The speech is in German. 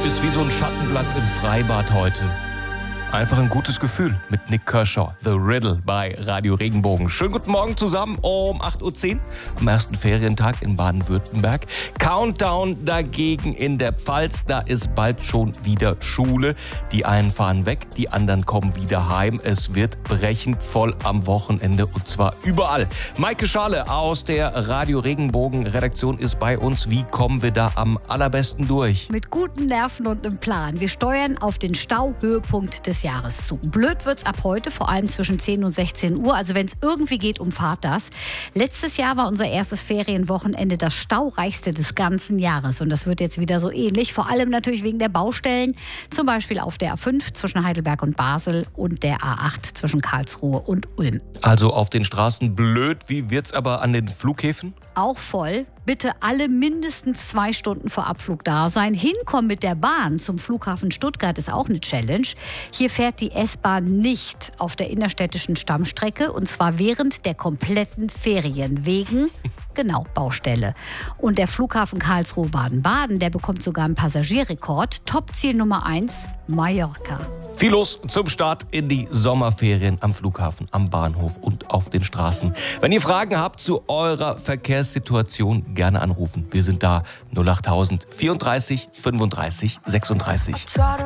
Ist wie so ein Schattenplatz im Freibad heute. Einfach ein gutes Gefühl mit Nik Kershaw, The Riddle bei Radio Regenbogen. Schönen guten Morgen zusammen um 8.10 Uhr am ersten Ferientag in Baden-Württemberg. Countdown dagegen in der Pfalz, da ist bald schon wieder Schule. Die einen fahren weg, die anderen kommen wieder heim. Es wird brechend voll am Wochenende und zwar überall. Maike Schale aus der Radio Regenbogen Redaktion ist bei uns. Wie kommen wir da am allerbesten durch? Mit guten Nerven und einem Plan. Wir steuern auf den Stauhöhepunkt des Jahres zu. Blöd wird's ab heute, vor allem zwischen 10 und 16 Uhr. Also wenn es irgendwie geht, umfahrt das. Letztes Jahr war unser erstes Ferienwochenende das staureichste des ganzen Jahres. Und das wird jetzt wieder so ähnlich. Vor allem natürlich wegen der Baustellen. Zum Beispiel auf der A5 zwischen Heidelberg und Basel und der A8 zwischen Karlsruhe und Ulm. Also auf den Straßen blöd. Wie wird's aber an den Flughäfen? Auch voll. Bitte alle mindestens 2 Stunden vor Abflug da sein. Hinkommen mit der Bahn zum Flughafen Stuttgart ist auch eine Challenge. Hier fährt die S-Bahn nicht auf der innerstädtischen Stammstrecke und zwar während der kompletten Ferien wegen, genau, Baustelle. Und der Flughafen Karlsruhe-Baden-Baden, der bekommt sogar einen Passagierrekord. Topziel Nummer 1, Mallorca. Viel los zum Start in die Sommerferien am Flughafen, am Bahnhof und auf den Straßen. Wenn ihr Fragen habt zu eurer Verkehrssituation, gerne anrufen. Wir sind da 08000 34 35 36.